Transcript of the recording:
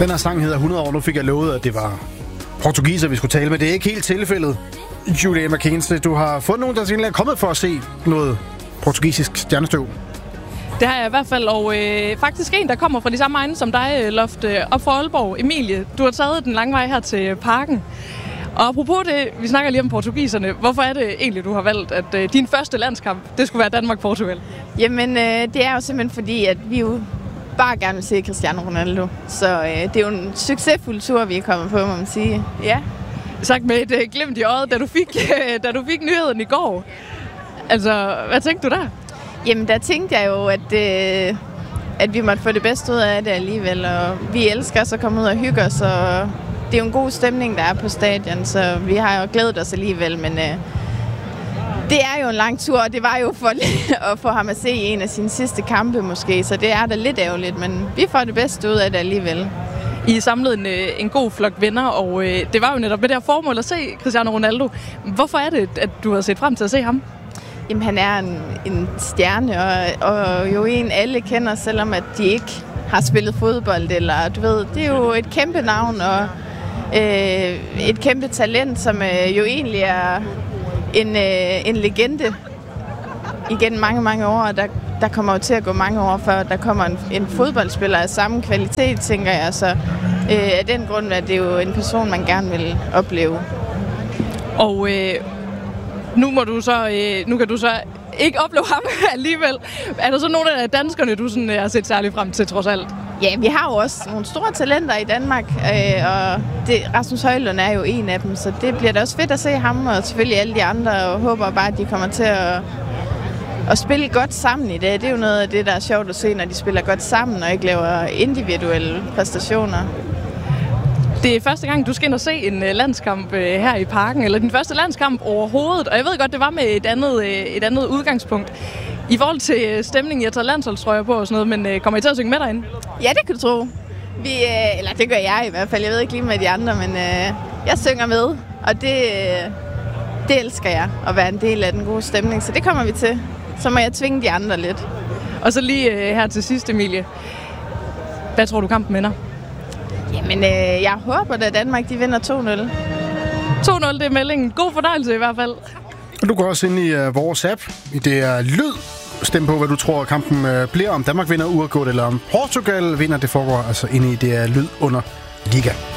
Den her sang hedder 100 år. Nu fik jeg lovet, at det var portugiser, vi skulle tale med. Det er ikke helt tilfældet. Julie Mackenzie, du har fundet nogen, der er kommet for at se noget portugisisk stjernestøv. Det har jeg i hvert fald, og faktisk en, der kommer fra de samme egne som dig, Loft, op fra Aalborg. Emilie, du har taget den lange vej her til parken. Og apropos det, vi snakker lige om portugiserne. Hvorfor er det egentlig, du har valgt, at din første landskamp, det skulle være Danmark-Portugal? Jamen, det er jo simpelthen fordi, at vi jo bare gerne vil se Cristiano Ronaldo. Så det er jo en succesfuld tur, vi er kommet på, må man sige. Ja. Sagt med et glimt i øjet, da du fik nyheden i går. Altså, hvad tænkte du der? Jamen, der tænkte jeg jo, at vi måtte få det bedste ud af det alligevel. Og vi elsker så at komme ud og hygge os, og det er jo en god stemning, der er på stadion, så vi har jo glædet os alligevel, men det er jo en lang tur, og det var jo for at få ham at se en af sine sidste kampe måske, så det er da lidt ærgerligt, men vi får det bedste ud af det alligevel. I samlede en god flok venner, og det var jo netop med det her formål at se Cristiano Ronaldo. Hvorfor er det, at du har set frem til at se ham? Jamen, han er en stjerne, og jo en alle kender, selvom at de ikke har spillet fodbold, eller du ved, det er jo et kæmpe navn, og et kæmpe talent, som jo egentlig er en legende igennem mange, mange år, og der kommer jo til at gå mange år, før der kommer en fodboldspiller af samme kvalitet, tænker jeg. Så af den grund er det jo en person, man gerne vil opleve. Og nu kan du så ikke opleve ham alligevel. Er der så nogle af danskerne, du sådan har set særligt frem til, trods alt? Ja, vi har jo også nogle store talenter i Danmark, og Rasmus Højlund er jo en af dem, så det bliver da også fedt at se ham, og selvfølgelig alle de andre, og håber bare, at de kommer til at spille godt sammen i dag. Det er jo noget af det, der er sjovt at se, når de spiller godt sammen, og ikke laver individuelle præstationer. Det er første gang, du skal ind og se en landskamp her i parken, eller din første landskamp overhovedet, og jeg ved godt, det var med et andet udgangspunkt. I forhold til stemningen, jeg tager landsholdstrøjer på og sådan noget, men kommer I til at synge med derinde? Ja, det kan du tro. Eller det gør jeg i hvert fald. Jeg ved ikke lige med de andre, men jeg synger med, og det elsker jeg, at være en del af den gode stemning, så det kommer vi til. Så må jeg tvinge de andre lidt. Og så lige her til sidst, Emilie. Hvad tror du, kampen ender? Jamen, jeg håber, at Danmark de vinder 2-0. 2-0, det er meldingen. God fornøjelse i hvert fald. Og du går også ind i vores app. Det er lyd. Stem på, hvad du tror, kampen bliver. Om Danmark vinder uafgjort, eller om Portugal vinder. Det foregår altså inde i det er lyd under liga.